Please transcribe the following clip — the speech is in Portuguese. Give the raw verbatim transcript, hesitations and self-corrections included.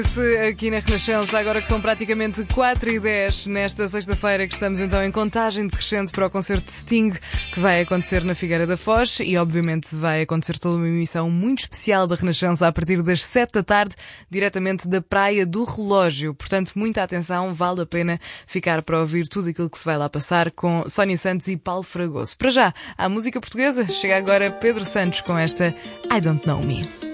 Aqui na Renascença, agora que são praticamente quatro e dez nesta sexta-feira, que estamos então em contagem decrescente para o concerto de Sting, que vai acontecer na Figueira da Foz, e obviamente vai acontecer toda uma emissão muito especial da Renascença a partir das sete da tarde, diretamente da Praia do Relógio. Portanto, muita atenção, vale a pena ficar para ouvir tudo aquilo que se vai lá passar com Sónia Santos e Paulo Fragoso. Para já, a música portuguesa, chega agora Pedro Santos com esta I Don't Know Me.